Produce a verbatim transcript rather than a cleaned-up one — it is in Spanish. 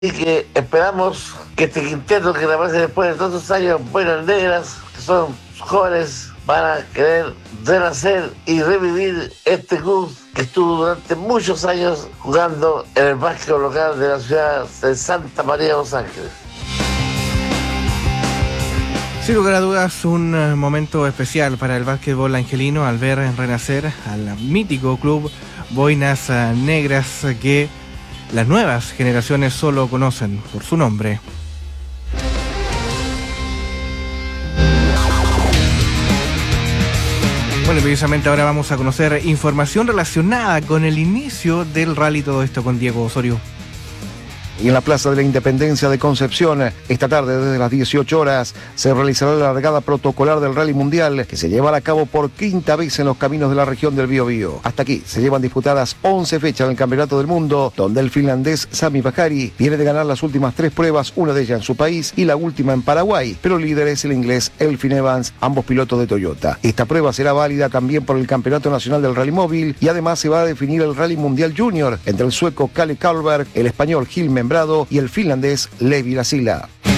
y que esperamos que este quinteto que aparece después de todos esos años buenas negras, que son jóvenes, van a querer renacer y revivir este club que estuvo durante muchos años jugando en el básquetbol local de la ciudad de Santa María de Los Ángeles. Sin lugar a dudas, un momento especial para el básquetbol angelino al ver renacer al mítico club Boinas Negras, que las nuevas generaciones solo conocen por su nombre. Bueno, y precisamente ahora vamos a conocer información relacionada con el inicio del rally Todo Esto con Diego Osorio. Y en la Plaza de la Independencia de Concepción, esta tarde desde las dieciocho horas, se realizará la largada protocolar del Rally Mundial, que se llevará a cabo por quinta vez en los caminos de la región del Biobío. Hasta aquí se llevan disputadas once fechas del Campeonato del Mundo, donde el finlandés Sami Bakari viene de ganar las últimas tres pruebas, una de ellas en su país y la última en Paraguay, pero el líder es el inglés Elfyn Evans, ambos pilotos de Toyota. Esta prueba será válida también por el Campeonato Nacional del Rally Móvil y además se va a definir el Rally Mundial Junior entre el sueco Kalle Karlberg, el español Gil Membrado y el finlandés Levi Lasila.